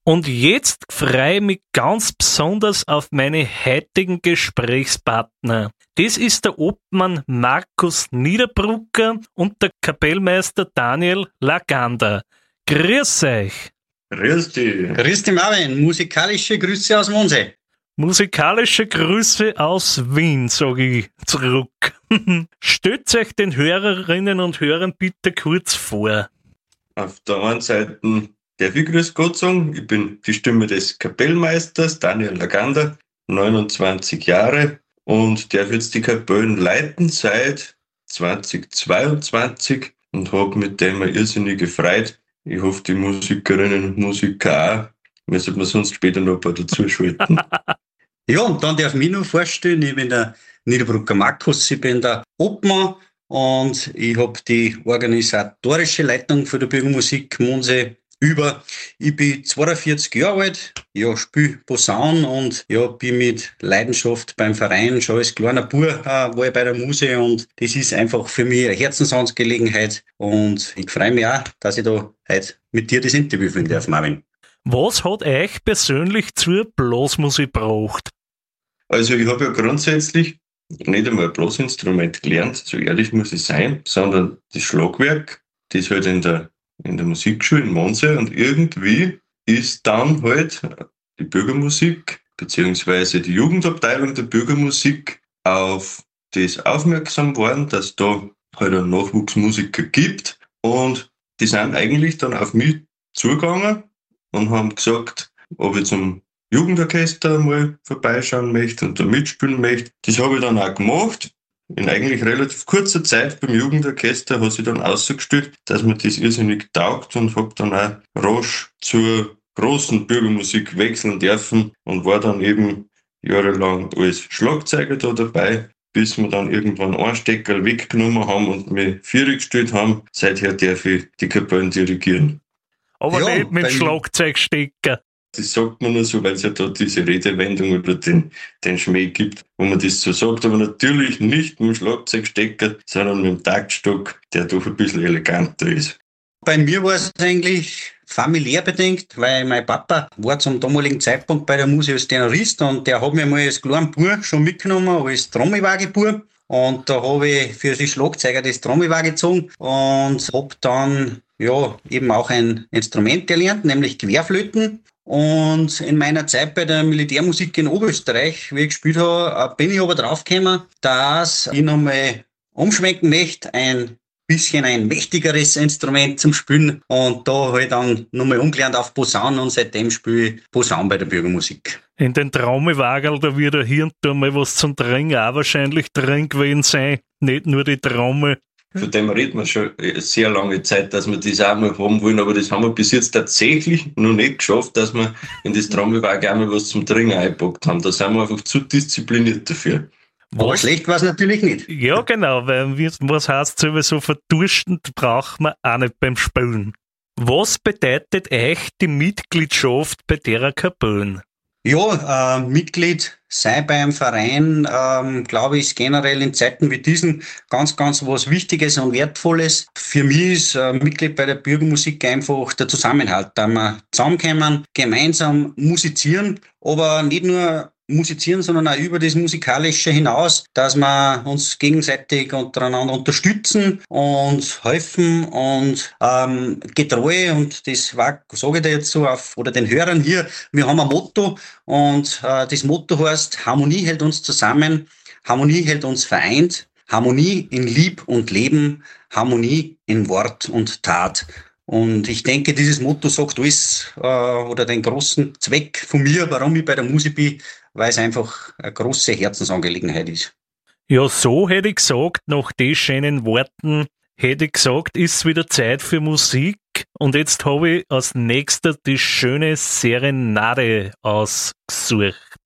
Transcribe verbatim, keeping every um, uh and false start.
Und jetzt freue ich mich ganz besonders auf meine heutigen Gesprächspartner. Das ist der Obmann Markus Niederbrucker und der Kapellmeister Daniel Laganda. Grüß euch. Grüß dich. Grüß dich, Marvin. Musikalische Grüße aus Mondsee. Musikalische Grüße aus Wien, sage ich zurück. Stellt euch den Hörerinnen und Hörern bitte kurz vor. Auf der einen Seite darf ich Grüß Gott sagen. Ich bin die Stimme des Kapellmeisters Daniel Laganda, neunundzwanzig Jahre und darf jetzt die Kapellen leiten seit zweitausendzweiundzwanzig und habe mit dem eine irrsinnige Freude. Ich hoffe, die Musikerinnen und Musiker auch. Müssen wir sonst später noch ein paar dazu schalten. Ja, und dann darf ich mich noch vorstellen, ich bin der Niederbrucker Markus, ich bin der Obmann und ich habe die organisatorische Leitung für die Bürgermusik Mondsee über. Ich bin zweiundvierzig Jahre alt, ja, spiele Posaune und ja, bin mit Leidenschaft beim Verein schon als kleiner Bub äh, war ich bei der Muse und das ist einfach für mich eine Herzensangelegenheit und ich freue mich auch, dass ich da heute mit dir das Interview führen darf, Marvin. Was hat euch persönlich zur Blasmusik gebracht? Also ich habe ja grundsätzlich nicht einmal ein Blasinstrument gelernt, so ehrlich muss ich sein, sondern das Schlagwerk, das halt in der, in der Musikschule in Mondsee und irgendwie ist dann halt die Bürgermusik beziehungsweise die Jugendabteilung der Bürgermusik auf das aufmerksam worden, dass da halt einen Nachwuchsmusiker gibt und die sind eigentlich dann auf mich zugegangen und haben gesagt, ob ich zum Jugendorchester mal vorbeischauen möchte und da mitspielen möchte. Das habe ich dann auch gemacht. In eigentlich relativ kurzer Zeit beim Jugendorchester hat sich dann ausgestellt, dass mir das irrsinnig taugt und habe dann auch rasch zur großen Bürgermusik wechseln dürfen und war dann eben jahrelang als Schlagzeuger da dabei, bis wir dann irgendwann einen Steckerl weggenommen haben und mich vierig gestellt haben. Seither darf ich die Kapellen dirigieren. Aber Ja, nicht mit Schlagzeugstecker. Das sagt man nur so, weil es ja da diese Redewendung oder den, den Schmäh gibt, wo man das so sagt, aber natürlich nicht mit dem Schlagzeugstecker, sondern mit dem Taktstock, der doch ein bisschen eleganter ist. Bei mir war es eigentlich familiär bedingt, weil mein Papa war zum damaligen Zeitpunkt bei der Muse als Tenorist und der hat mich mal als kleinen Bub schon mitgenommen, als Trommelwagenbub. Und da habe ich für die Schlagzeuger das Trommelwagen gezogen und habe dann ja eben auch ein Instrument erlernt, nämlich Querflöten. Und in meiner Zeit bei der Militärmusik in Oberösterreich, wie ich gespielt habe, bin ich aber draufgekommen, dass ich nochmal umschwenken möchte, ein bisschen ein mächtigeres Instrument zum Spielen. Und da habe ich dann nochmal umgelernt auf Posaune und seitdem spiele ich Posaune bei der Bürgermusik. In den Trommelwagel, da wird er hier und da mal was zum Trinken auch wahrscheinlich drin gewesen sein. Nicht nur die Trommel. Von dem reden wir schon sehr lange Zeit, dass wir das auch mal haben wollen, aber das haben wir bis jetzt tatsächlich noch nicht geschafft, dass wir in das Trommelwagen auch mal was zum Trinken eingepackt haben. Da sind wir einfach zu diszipliniert dafür. Aber schlecht war es natürlich nicht. Ja, genau, weil was heißt sowieso verdurstend braucht man auch nicht beim Spielen. Was bedeutet euch die Mitgliedschaft bei der Kapellen? Ja, äh, Mitglied sein beim Verein, ähm, glaube ich, ist generell in Zeiten wie diesen ganz, ganz was Wichtiges und Wertvolles. Für mich ist äh, Mitglied bei der Bürgermusik einfach der Zusammenhalt, da wir zusammenkommen, gemeinsam musizieren, aber nicht nur musizieren, sondern auch über das Musikalische hinaus, dass wir uns gegenseitig untereinander unterstützen und helfen und ähm, getreu, und das war, sage ich dir jetzt so auf, oder den Hörern hier, wir haben ein Motto und äh, das Motto heißt, Harmonie hält uns zusammen, Harmonie hält uns vereint, Harmonie in Lieb und Leben, Harmonie in Wort und Tat. Und ich denke, dieses Motto sagt alles, äh, oder den großen Zweck von mir, warum ich bei der Musik bin, weil es einfach eine große Herzensangelegenheit ist. Ja, so hätte ich gesagt, nach den schönen Worten, hätte ich gesagt, ist wieder Zeit für Musik. Und jetzt habe ich als nächster die schöne Serenade ausgesucht.